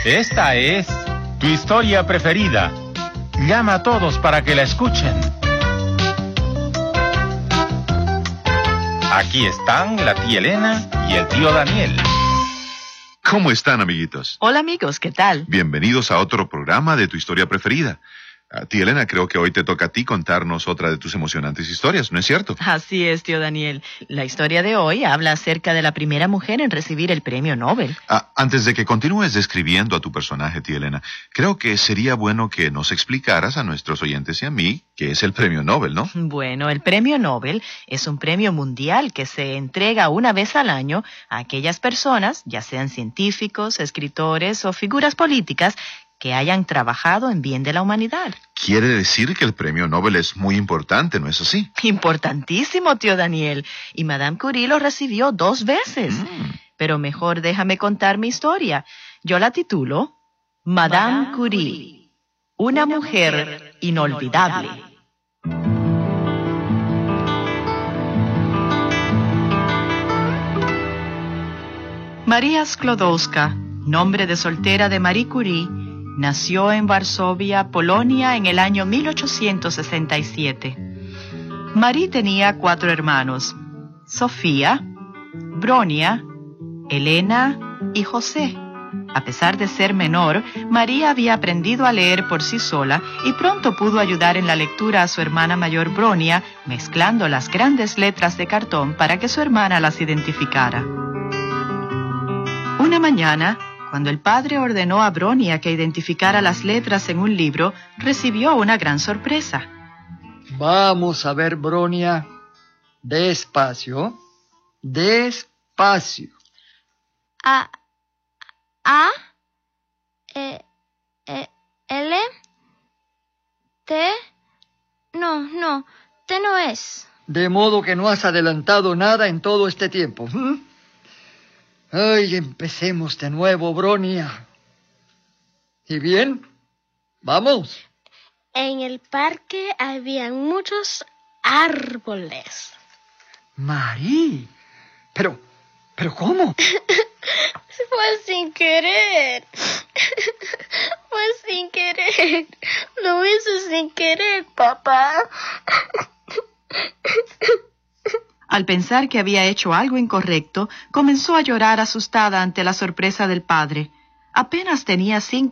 Esta es tu historia preferida. Llama a todos para que la escuchen. Aquí están la tía Elena y el tío Daniel. ¿Cómo están, amiguitos? Hola, amigos, ¿qué tal? Bienvenidos a otro programa de tu historia preferida. Tía Elena, creo que hoy te toca a ti contarnos otra de tus emocionantes historias, ¿no es cierto? Así es, tío Daniel. La historia de hoy habla acerca de la primera mujer en recibir el premio Nobel. Antes de que continúes describiendo a tu personaje, tía Elena, creo que sería bueno que nos explicaras a nuestros oyentes y a mí qué es el premio Nobel, ¿no? Bueno, el premio Nobel es un premio mundial que se entrega una vez al año a aquellas personas, ya sean científicos, escritores o figuras políticas, que hayan trabajado en bien de la humanidad. Quiere decir que el premio Nobel es muy importante, ¿no es así? Importantísimo, tío Daniel. Y Madame Curie lo recibió 2 veces. Pero mejor déjame contar mi historia. Yo la titulo Madame Curie, una mujer inolvidable. María Sklodowska, nombre de soltera de Marie Curie, nació en Varsovia, Polonia, en el año 1867. Marie tenía 4 hermanos: Sofía, Bronia, Elena y José. A pesar de ser menor, María había aprendido a leer por sí sola y pronto pudo ayudar en la lectura a su hermana mayor Bronia, mezclando las grandes letras de cartón para que su hermana las identificara. Una mañana, cuando el padre ordenó a Bronia que identificara las letras en un libro, recibió una gran sorpresa. Vamos a ver, Bronia. Despacio. Despacio. A, L, T. No, T no es. De modo que no has adelantado nada en todo este tiempo. Ay, empecemos de nuevo, Bronia. ¿Y bien? ¿Vamos? En el parque había muchos árboles. Marí, pero ¿cómo? Fue sin querer. Fue sin querer. Lo hice sin querer, papá. Al pensar que había hecho algo incorrecto, comenzó a llorar asustada ante la sorpresa del padre. Apenas tenía 5